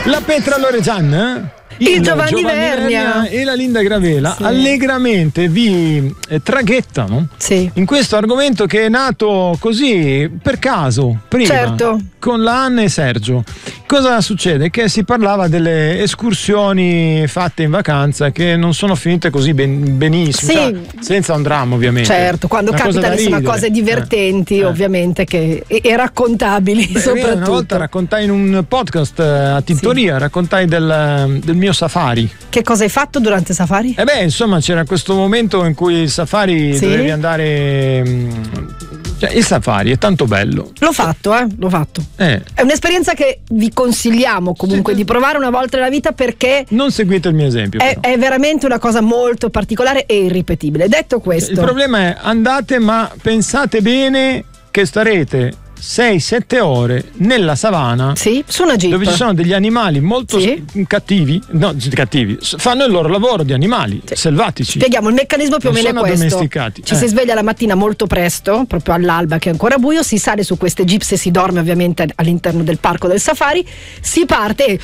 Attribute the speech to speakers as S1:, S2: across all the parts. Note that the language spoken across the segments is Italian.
S1: La Petra Loregian,
S2: il Giovanni Vernia
S1: e la Linda Gravela
S2: sì.
S1: allegramente vi traghettano
S2: sì.
S1: in questo argomento che è nato così per caso prima,
S2: certo.
S1: con la Anna e Sergio. Cosa succede? Che si parlava delle escursioni fatte in vacanza che non sono finite così benissimo,
S2: sì.
S1: cioè, senza un dramma ovviamente.
S2: Certo, quando capitano insomma cose divertenti ovviamente e raccontabili. Soprattutto.
S1: Una volta raccontai in un podcast a Tintoria, sì. Raccontai del mio safari.
S2: Che cosa hai fatto durante il safari?
S1: Insomma c'era questo momento in cui il safari
S2: sì.
S1: dovevi andare... Cioè, il safari è tanto bello.
S2: L'ho fatto. È un'esperienza che vi consigliamo comunque di provare una volta nella vita, perché
S1: non seguite il mio esempio.
S2: È veramente una cosa molto particolare e irripetibile. Detto questo,
S1: il problema è andate, ma pensate bene che starete 6-7 ore nella savana,
S2: sì, su una jeep,
S1: dove ci sono degli animali molto cattivi, fanno il loro lavoro di animali selvatici.
S2: Spieghiamo il meccanismo più o meno è questo:
S1: domesticati.
S2: Ci si sveglia la mattina molto presto, proprio all'alba che è ancora buio, si sale su queste jeep e si dorme ovviamente all'interno del parco del safari, si parte e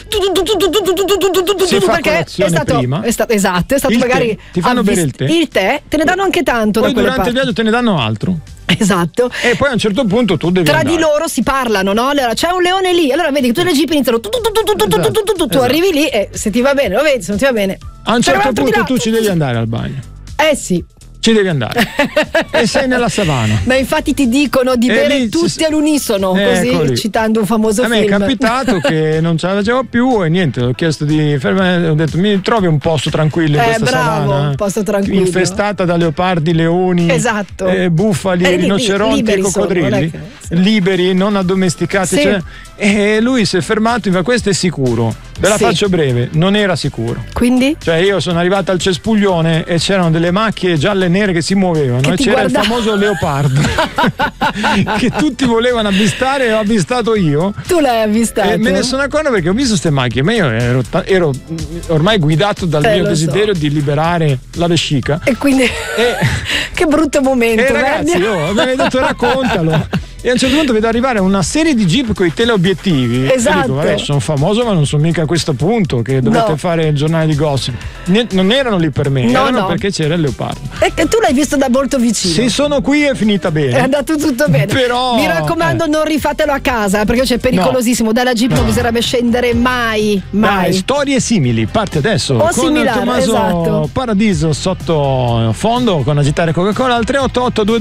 S1: si fa
S2: perché è stato
S1: prima.
S2: Esatto, è stato
S1: il
S2: magari
S1: ti fanno bere il tè,
S2: te ne danno anche tanto.
S1: Poi
S2: da quelle
S1: durante il viaggio te ne danno altro.
S2: Esatto.
S1: E poi a un certo punto tu devi
S2: tra
S1: andare.
S2: di loro si parlano, no? Allora c'è un leone lì, allora vedi che tutte le jeep iniziano tu arrivi lì e se ti va bene lo vedi, se non ti va bene
S1: a un certo punto tu ci devi andare al bagno.
S2: Sì,
S1: ci devi andare e sei nella savana.
S2: Ma infatti ti dicono di bere lì, tutti all'unisono, così, citando un famoso film.
S1: A me è capitato che non ce la facevo più e niente, ho chiesto di fermare, ho detto mi trovi un posto tranquillo in questa savana,
S2: un posto tranquillo,
S1: infestata da leopardi, leoni, bufali, rinoceronti e coccodrilli, liberi, non addomesticati, cioè, e lui si è fermato e fa: questo è sicuro, ve la faccio breve. Non era sicuro,
S2: quindi?
S1: Cioè io sono arrivato al cespuglione e c'erano delle macchie gialle e nere che si muovevano e c'era il famoso leopardo che tutti volevano avvistare e ho avvistato io.
S2: Tu l'hai avvistato?
S1: E me ne sono accorto perché ho visto queste macchie, ma io ero ormai guidato dal mio desiderio di liberare la vescica
S2: e quindi che brutto momento,
S1: ragazzi, mi hai detto raccontalo. E a un certo punto vedo arrivare una serie di jeep con i teleobiettivi.
S2: Esatto.
S1: E dico, vabbè, sono famoso, ma non sono mica a questo punto che dovete fare il giornale di gossip. Non erano lì per me, erano perché c'era il leopardo.
S2: E che tu l'hai visto da molto vicino.
S1: Se sono qui è finita bene.
S2: È andato tutto bene.
S1: Però
S2: mi raccomando, non rifatelo a casa, perché c'è pericolosissimo. Dalla jeep non bisognerebbe scendere mai.
S1: Dai, storie simili, parte adesso.
S2: O
S1: con
S2: similare,
S1: Tommaso Paradiso sotto fondo con Agitare Coca-Cola al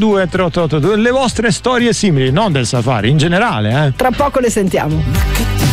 S1: 388-22-3882. Le vostre storie simili, non del safari, in generale.
S2: Tra poco le sentiamo.